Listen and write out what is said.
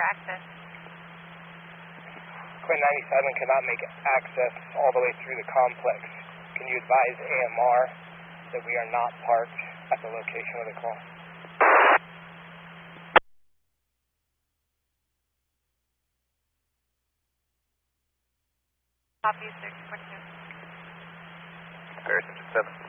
access. Quinn 97 cannot make access all the way through the complex. Can you advise AMR that we are not parked at the location of the call? Copy 6.2. Harrison 7.